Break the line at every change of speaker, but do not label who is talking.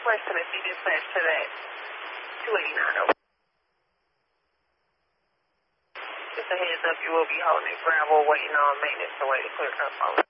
Northwest Tennessee dispatch to that 289 over. Just a heads up, you will be holding gravel, waiting on maintenance to wait to clear up over.